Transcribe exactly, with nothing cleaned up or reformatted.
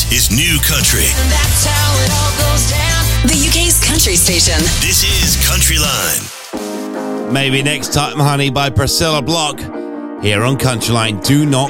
is New Country. And that's how it all goes down. The U K's country station. This is Country Line. Maybe Next Time, Honey by Priscilla Block. Here on Country Line. Do not